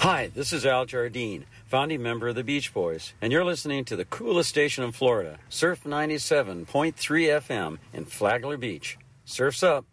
Hi, this is Al Jardine, founding member of the Beach Boys, and you're listening to the coolest station in Florida, Surf 97.3 FM in Flagler Beach. Surf's up.